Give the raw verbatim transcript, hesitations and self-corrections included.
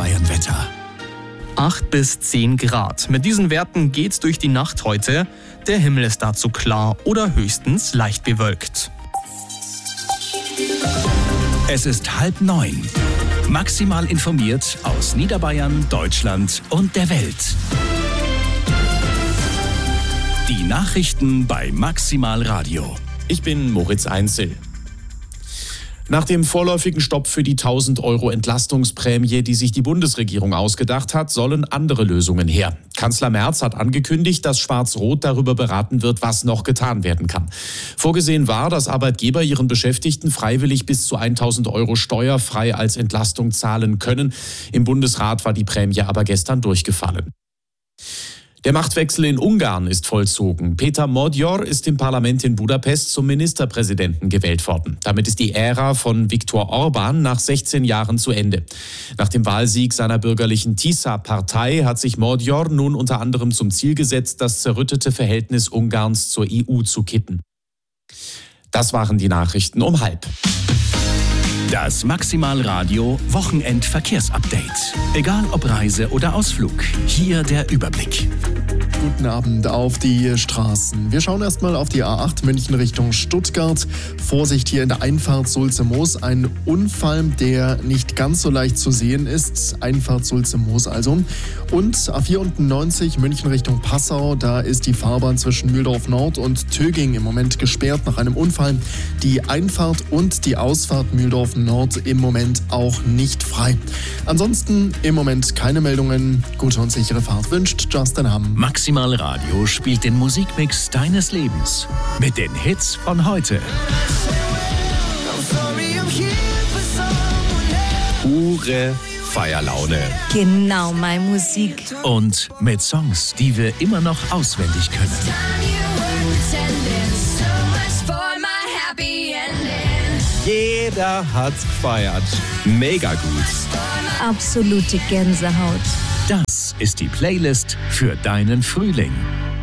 Niederbayern-Wetter. acht bis zehn Grad. Mit diesen Werten geht's durch die Nacht heute. Der Himmel ist dazu klar oder höchstens leicht bewölkt. Es ist halb neun. Maximal informiert aus Niederbayern, Deutschland und der Welt. Die Nachrichten bei Maximal Radio. Ich bin Moritz Einzel. Nach dem vorläufigen Stopp für die tausend Euro Entlastungsprämie, die sich die Bundesregierung ausgedacht hat, sollen andere Lösungen her. Kanzler Merz hat angekündigt, dass Schwarz-Rot darüber beraten wird, was noch getan werden kann. Vorgesehen war, dass Arbeitgeber ihren Beschäftigten freiwillig bis zu tausend Euro steuerfrei als Entlastung zahlen können. Im Bundesrat war die Prämie aber gestern durchgefallen. Der Machtwechsel in Ungarn ist vollzogen. Péter Modor ist im Parlament in Budapest zum Ministerpräsidenten gewählt worden. Damit ist die Ära von Viktor Orbán nach sechzehn Jahren zu Ende. Nach dem Wahlsieg seiner bürgerlichen TISA-Partei hat sich Modor nun unter anderem zum Ziel gesetzt, das zerrüttete Verhältnis Ungarns zur E U zu kippen. Das waren die Nachrichten um halb. Das Maximal Radio Wochenendverkehrsupdate. Egal ob Reise oder Ausflug, hier der Überblick. Guten Abend auf die Straßen. Wir schauen erstmal auf die A acht München Richtung Stuttgart. Vorsicht hier in der Einfahrt Sulze-Moos. Ein Unfall, der nicht ganz so leicht zu sehen ist. Einfahrt Sulze-Moos also. Und A vierundneunzig München Richtung Passau. Da ist die Fahrbahn zwischen Mühldorf Nord und Töging im Moment gesperrt nach einem Unfall. Die Einfahrt und die Ausfahrt Mühldorf Nord im Moment auch nicht frei. Ansonsten im Moment keine Meldungen. Gute und sichere Fahrt wünscht Justin Hamm. Maximal Radio spielt den Musikmix deines Lebens mit den Hits von heute. Pure Feierlaune. Genau, meine Musik. Und mit Songs, die wir immer noch auswendig können. Jeder hat's gefeiert. Mega gut. Absolute Gänsehaut. Das ist die Playlist für deinen Frühling.